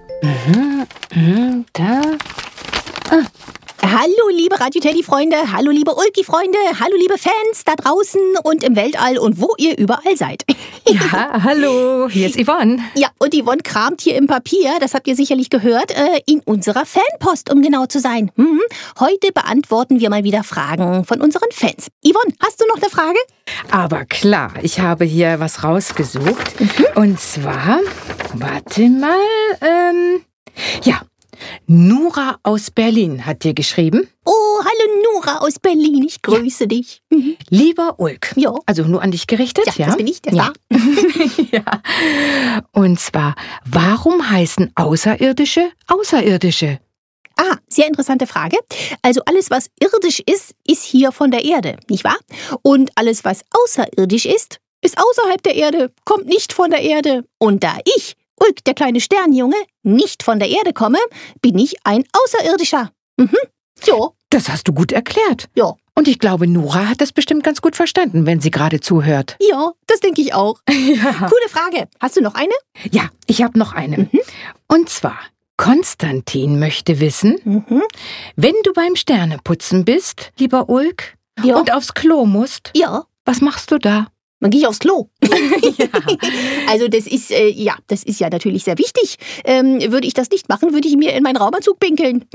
Da. Hallo, liebe Radio Teddy-Freunde, hallo, liebe Ulki-Freunde, hallo, liebe Fans da draußen und im Weltall und wo ihr überall seid. Ja, hallo, hier ist Yvonne. Ja, und Yvonne kramt hier im Papier, das habt ihr sicherlich gehört, in unserer Fanpost, um genau zu sein. Heute beantworten wir mal wieder Fragen von unseren Fans. Yvonne, hast du noch eine Frage? Aber klar, ich habe hier was rausgesucht. Und zwar, warte mal, ja, Nora aus Berlin hat dir geschrieben. Oh, hallo Nora aus Berlin, ich grüße dich. Lieber Ulk, Ja. Also nur an dich gerichtet, ja? Das bin ich, das ja. Ja. Und zwar, warum heißen Außerirdische Außerirdische? Ah, sehr interessante Frage. Also alles, was irdisch ist, ist hier von der Erde, nicht wahr? Und alles, was außerirdisch ist außerhalb der Erde, kommt nicht von der Erde. Und da ich, Ulk, der kleine Sternjunge, nicht von der Erde komme, bin ich ein Außerirdischer. Ja. Das hast du gut erklärt. Ja. Und ich glaube, Nora hat das bestimmt ganz gut verstanden, wenn sie gerade zuhört. Ja, das denke ich auch. Ja. Coole Frage. Hast du noch eine? Ja, ich habe noch eine. Und zwar, Konstantin möchte wissen, wenn du beim Sterneputzen bist, lieber Ulk, Ja. und aufs Klo musst, Ja. was machst du da? Dann gehe ich aufs Klo. Ja. Also das ist ja natürlich sehr wichtig. Würde ich das nicht machen, würde ich mir in meinen Raumanzug pinkeln.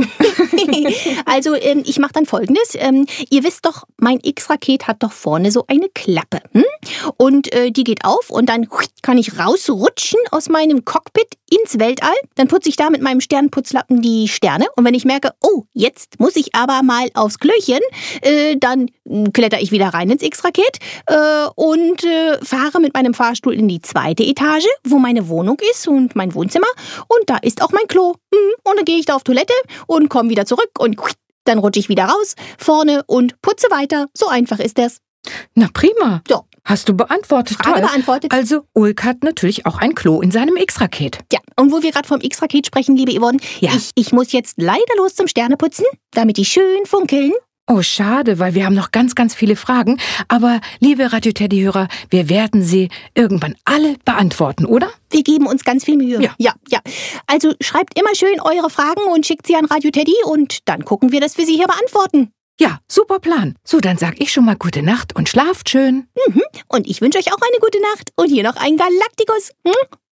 Also ich mache dann Folgendes. Ihr wisst doch, mein X-Raket hat doch vorne so eine Klappe. Und die geht auf und dann kann ich rausrutschen aus meinem Cockpit ins Weltall. Dann putze ich da mit meinem Sternputzlappen die Sterne. Und wenn ich merke, oh, jetzt muss ich aber mal aufs Klöchen, dann kletter ich wieder rein ins X-Raket und fahre mit meinem Fahrstuhl in die 2. Etage, wo meine Wohnung ist und mein Wohnzimmer. Und da ist auch mein Klo. Und dann gehe ich da auf Toilette und komme wieder zurück und dann rutsche ich wieder raus, vorne und putze weiter. So einfach ist das. Na prima. Ja. Hast du beantwortet. Frage Toll. beantwortet. Also Ulk hat natürlich auch ein Klo in seinem X-Raket. Ja, und wo wir gerade vom X-Raket sprechen, liebe Yvonne, Ja. ich muss jetzt leider los zum Sterneputzen, damit die schön funkeln. Oh, schade, weil wir haben noch ganz, ganz viele Fragen. Aber, liebe Radio Teddy-Hörer, wir werden sie irgendwann alle beantworten, oder? Wir geben uns ganz viel Mühe. Ja. Ja. Also schreibt immer schön eure Fragen und schickt sie an Radio Teddy und dann gucken wir, dass wir sie hier beantworten. Ja, super Plan. So, dann sag ich schon mal gute Nacht und schlaft schön. Und ich wünsche euch auch eine gute Nacht und hier noch ein Galaktikus.